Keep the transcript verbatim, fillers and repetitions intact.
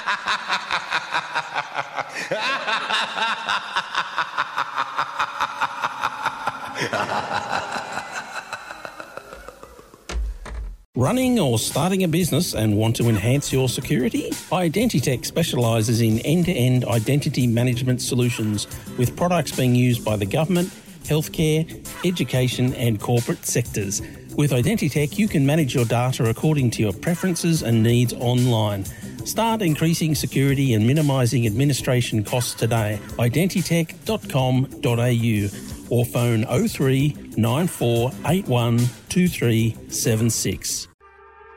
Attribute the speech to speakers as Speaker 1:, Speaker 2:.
Speaker 1: Running or starting a business and want to enhance your security? Identitech specialises in end-to-end identity management solutions with products being used by the government, healthcare, education and corporate sectors. With Identitech, you can manage your data according to your preferences and needs online. Start increasing security and minimising administration costs today. identitech dot com dot a u or phone oh three nine four eight one two three seven six.